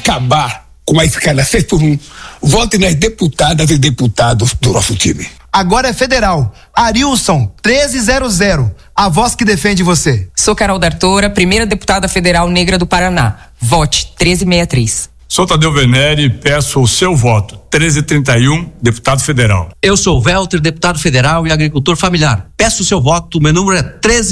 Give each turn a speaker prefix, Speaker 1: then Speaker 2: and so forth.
Speaker 1: acabar com a escala 6x1. Vote nas deputadas e deputados do nosso time.
Speaker 2: Agora é federal. Arilson, 1300. A voz que defende você.
Speaker 3: Sou Carol D'Artora, primeira deputada federal negra do Paraná. Vote 1363.
Speaker 4: Sou Tadeu Venere e peço o seu voto. 1331, deputado federal.
Speaker 5: Eu sou Welter, deputado federal e agricultor familiar. Peço o seu voto, meu número é 13.